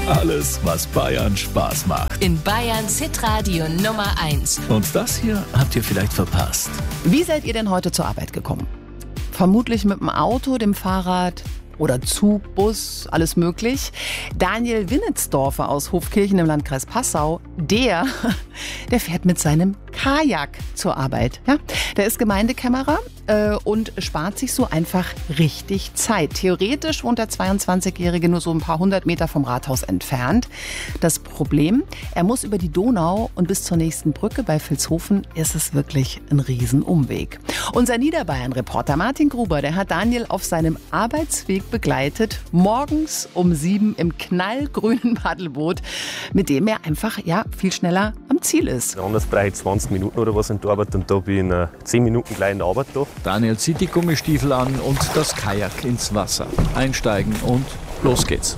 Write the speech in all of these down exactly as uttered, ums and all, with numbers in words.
Alles, was Bayern Spaß macht. In Bayerns Hitradio Nummer eins. Und das hier habt ihr vielleicht verpasst. Wie seid ihr denn heute zur Arbeit gekommen? Vermutlich mit dem Auto, dem Fahrrad oder Zug, Bus, alles möglich. Daniel Winnetsdorfer aus Hofkirchen im Landkreis Passau, der, der fährt mit seinem Kajak zur Arbeit. Ja, der ist Gemeindekämmerer äh, und spart sich so einfach richtig Zeit. Theoretisch wohnt der zweiundzwanzigjährige nur so ein paar hundert Meter vom Rathaus entfernt. Das Problem, er muss über die Donau und bis zur nächsten Brücke bei Vilshofen ist es wirklich ein Riesenumweg. Unser Niederbayern-Reporter Martin Gruber, der hat Daniel auf seinem Arbeitsweg begleitet, morgens um sieben im knallgrünen Paddelboot, mit dem er einfach ja viel schneller am Ziel ist. Anders brauche ich zwanzig Minuten oder was in der Arbeit und da bin ich in äh, zehn Minuten gleich in der Arbeit da. Daniel zieht die Gummistiefel an und das Kajak ins Wasser. Einsteigen und los geht's.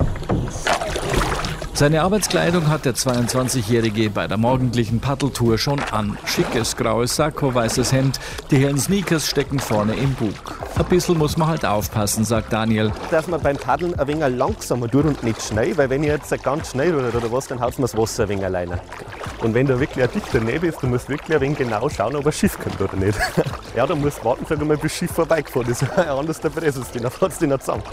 Seine Arbeitskleidung hat der zweiundzwanzigjährige bei der morgendlichen Paddeltour schon an. Schickes graues Sakko, weißes Hemd, die hellen Sneakers stecken vorne im Bug. Ein bisschen muss man halt aufpassen, sagt Daniel. Dass man beim Paddeln ein wenig langsamer tut und nicht schnell, weil wenn ich jetzt ganz schnell oder, oder was, dann haut mir das Wasser ein wenig alleine. Und wenn da wirklich ein dichter Nebel ist, dann musst du wirklich ein wenig genau schauen, ob ein Schiff kommt oder nicht. Ja, dann musst du warten, sag mal, bis das Schiff vorbeigefahren ist. Anders der Presses, dann fährt es dich nicht zusammen.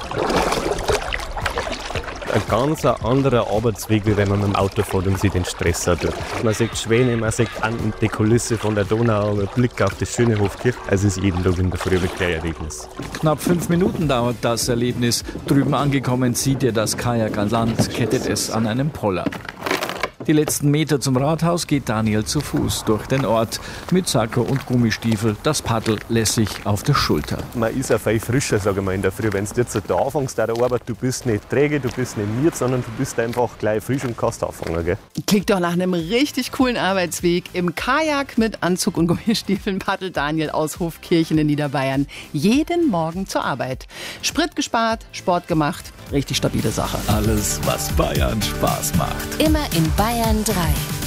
Ein ganz anderer Arbeitsweg, wie wenn man mit dem Auto fährt und sich den Stress hat. Man sieht Schwäne, man sieht die Kulisse von der Donau, einen Blick auf das schöne Hofkirch. Also es ist jeden Tag in der Früh wirklich ein Erlebnis. Knapp fünf Minuten dauert das Erlebnis. Drüben angekommen zieht ihr das Kajak an Land, kettet es an einem Poller. Die letzten Meter zum Rathaus geht Daniel zu Fuß durch den Ort. Mit Sakko und Gummistiefel, das Paddel lässig auf der Schulter. Man ist ja viel frischer, sage ich mal, in der Früh. Wenn du jetzt da anfängst, der Arbeit, du bist nicht träge, du bist nicht miert, sondern du bist einfach gleich frisch und kannst anfangen. Gell? Klingt doch nach einem richtig coolen Arbeitsweg. Im Kajak mit Anzug und Gummistiefeln paddelt Daniel aus Hofkirchen in Niederbayern jeden Morgen zur Arbeit. Sprit gespart, Sport gemacht, richtig stabile Sache. Alles, was Bayern Spaß macht. Immer in Bayern drei.